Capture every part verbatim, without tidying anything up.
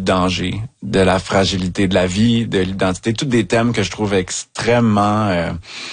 danger, de la fragilité de la vie, de l'identité, tous des thèmes que je trouve extrêmement... Euh,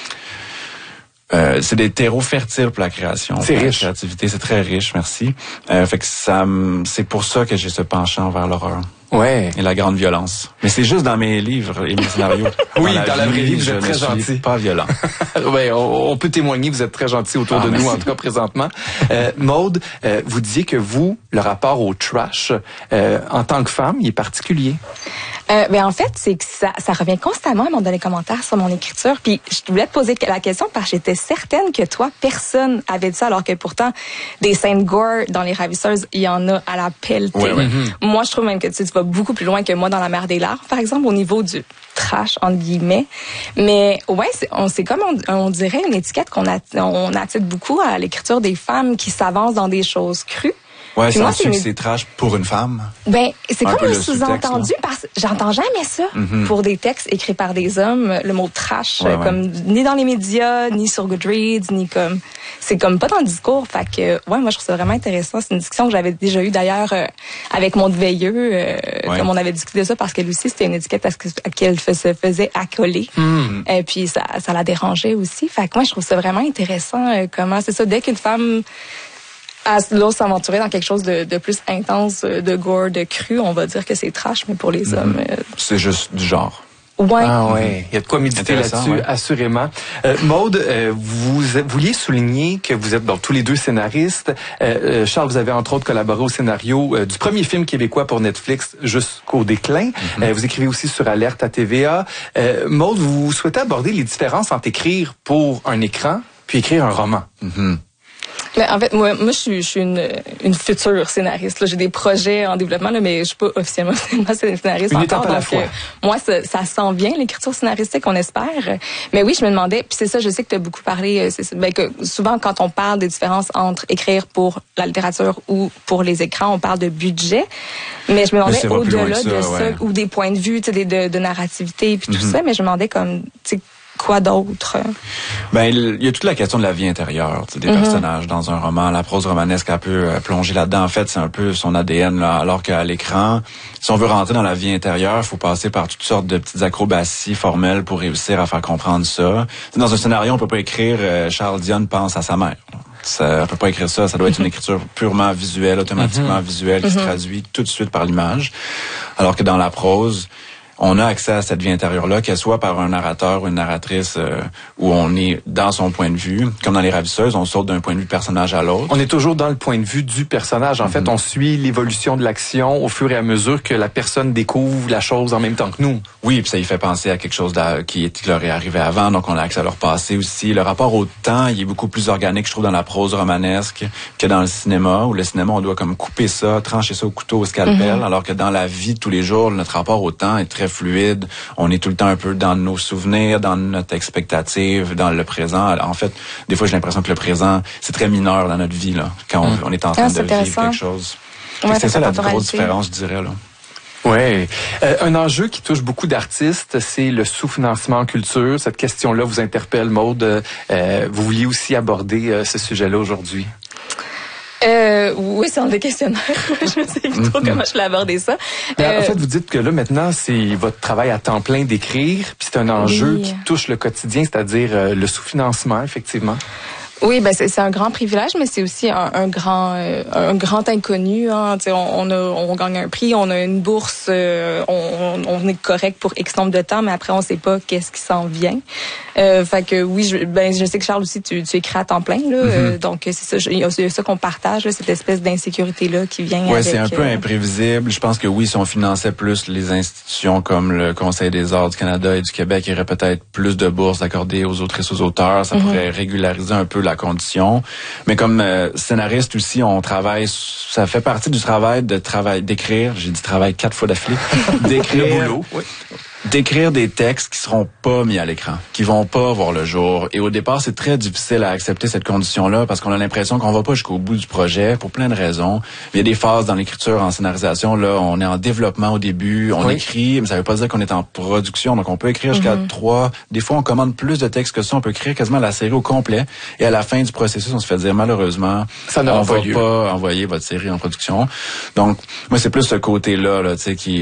euh, c'est des terreaux fertiles pour la création. C'est riche. La créativité, c'est très riche, merci. Euh, fait que ça, c'est pour ça que j'ai ce penchant vers l'horreur. Ouais. Et la grande violence. Mais c'est juste dans mes livres et mes scénarios. Oui, dans la, dans la vraie vie, vous êtes très gentil. Pas violent. Ouais, on, on peut témoigner, vous êtes très gentil autour ah, de merci. Nous, en tout cas présentement. Euh, Maude, euh, vous disiez que vous, le rapport au trash, euh, en tant que femme, il est particulier. Euh, ben en fait, c'est que ça, ça revient constamment dans les commentaires sur mon écriture. Puis je voulais te poser la question parce que j'étais certaine que toi, personne avait dit ça, alors que pourtant, des scènes gore dans Les Ravisseuses, il y en a à la pelletée. Ouais, ouais. Mm-hmm. Moi, je trouve même que tu, tu vas beaucoup plus loin que moi dans La Mer des Larves, par exemple, au niveau du trash, entre guillemets. Mais ouais, c'est, on, c'est comme on, on dirait une étiquette qu'on a, on attire beaucoup à l'écriture des femmes qui s'avancent dans des choses crues. Ouais, c'est moi, un c'est, succès trash pour une femme. Ben, c'est un comme un le sous-entendu parce que j'entends jamais ça mm-hmm. pour des textes écrits par des hommes, le mot trash, ouais, ouais. comme ni dans les médias, ni sur Goodreads, ni comme, c'est comme pas dans le discours. Fait que, ouais, moi, je trouve ça vraiment intéressant. C'est une discussion que j'avais déjà eue d'ailleurs euh, avec mon veilleux, euh, ouais. comme on avait discuté de ça parce qu'elle aussi, c'était une étiquette parce que, qu'elle se faisait accoler. Mm. Et puis, ça, ça la dérangeait aussi. Fait que moi, je trouve ça vraiment intéressant euh, comment, c'est ça, dès qu'une femme à là, s'aventurer dans quelque chose de, de plus intense, de gore, de cru, on va dire que c'est trash, mais pour les mmh. hommes... Euh... C'est juste du genre. Ouais. Ah ouais, il y a de quoi méditer là-dessus, ouais. Assurément. Euh, Maude, euh, vous vouliez souligner que vous êtes donc tous les deux scénaristes. Euh, Charles, vous avez entre autres collaboré au scénario euh, du premier film québécois pour Netflix, Jusqu'au déclin. Mm-hmm. Euh, vous écrivez aussi sur Alerte à T V A. Euh, Maude, vous souhaitez aborder les différences entre écrire pour un écran puis écrire un roman. Mm-hmm. Mais en fait, moi, moi je suis, je suis une, une future scénariste. Là. J'ai des projets en développement, là, mais je suis pas officiellement scénariste une encore. À la donc, fois. Euh, moi, ça, ça s'en vient, l'écriture scénaristique, on espère. Mais oui, je me demandais, puis c'est ça, je sais que tu as beaucoup parlé, c'est, ben, que souvent, quand on parle des différences entre écrire pour la littérature ou pour les écrans, on parle de budget. Mais je me demandais, au-delà ça, de ça, ouais. ou des points de vue, tu sais, de, de narrativité, puis tout mm-hmm. ça, mais je me demandais comme, tu sais, quoi d'autre? Ben, il y a toute la question de la vie intérieure, des mm-hmm. personnages dans un roman. La prose romanesque, elle peut plonger là-dedans. En fait, c'est un peu son A D N, là. Alors qu'à l'écran, si on veut rentrer dans la vie intérieure, il faut passer par toutes sortes de petites acrobaties formelles pour réussir à faire comprendre ça. Dans un scénario, on peut pas écrire euh, Charles Dion pense à sa mère. Ça, on peut pas écrire ça. Ça doit être une écriture purement visuelle, automatiquement mm-hmm. visuelle, qui mm-hmm. se traduit tout de suite par l'image. Alors que dans la prose, on a accès à cette vie intérieure-là, qu'elle soit par un narrateur ou une narratrice euh, où on est dans son point de vue. Comme dans Les Ravisseuses, on saute d'un point de vue personnage à l'autre. On est toujours dans le point de vue du personnage. En mm-hmm. fait, on suit l'évolution de l'action au fur et à mesure que la personne découvre la chose en même temps que nous. Oui, puis ça y fait penser à quelque chose qui, qui leur est arrivé avant, donc on a accès à leur passé aussi. Le rapport au temps, il est beaucoup plus organique, je trouve, dans la prose romanesque que dans le cinéma, où le cinéma, on doit comme couper ça, trancher ça au couteau, au scalpel, mm-hmm. alors que dans la vie de tous les jours, notre rapport au temps est très fluide. On est tout le temps un peu dans nos souvenirs, dans notre expectative, dans le présent. En fait, des fois, j'ai l'impression que le présent, c'est très mineur dans notre vie, là, quand on, mm. on est en train ah, de vivre quelque chose. Ouais, c'est ça la grosse différence, je dirais, là. Oui. Euh, un enjeu qui touche beaucoup d'artistes, c'est le sous-financement en culture. Cette question-là vous interpelle, Maude. Euh, vous vouliez aussi aborder euh, ce sujet-là aujourd'hui. Euh, oui, c'est un des questionnaires. Je ne sais plus trop comment je l'ai abordé ça. Euh, en fait, vous dites que là, maintenant, c'est votre travail à temps plein d'écrire, puis c'est un enjeu oui. qui touche le quotidien, c'est-à-dire euh, le sous-financement, effectivement. Oui, ben c'est, c'est un grand privilège, mais c'est aussi un, un grand euh, un grand inconnu. Hein. On, on, a, on gagne un prix, on a une bourse, euh, on, on est correct pour X nombre de temps, mais après on sait pas qu'est-ce qui s'en vient. Euh, fait que oui, je, ben je sais que Charles aussi, tu, tu écris à temps plein, là, mm-hmm. euh, donc c'est ça, il y a ça qu'on partage, là, cette espèce d'insécurité là qui vient. Ouais, avec, c'est un peu euh... imprévisible. Je pense que oui, si on finançait plus les institutions comme le Conseil des arts du Canada et du Québec, il y aurait peut-être plus de bourses accordées aux autrices, aux auteurs. Ça mm-hmm. pourrait régulariser un peu la condition. Mais comme euh, scénariste aussi, on travaille, ça fait partie du travail de travail d'écrire. J'ai dit travail quatre fois d'affilée. d'écrire, le boulot. Oui. D'écrire des textes qui seront pas mis à l'écran, qui vont pas voir le jour. Et au départ, c'est très difficile à accepter cette condition-là parce qu'on a l'impression qu'on va pas jusqu'au bout du projet pour plein de raisons. Il y a des phases dans l'écriture, en scénarisation. Là, on est en développement au début, on oui. écrit, mais ça veut pas dire qu'on est en production. Donc, on peut écrire jusqu'à mm-hmm. trois. Des fois, on commande plus de textes que ça. On peut écrire quasiment la série au complet. Et à la fin du processus, on se fait dire malheureusement, ça on va pas envoyer votre série en production. Donc, moi, c'est plus ce côté-là, là, tu sais, qui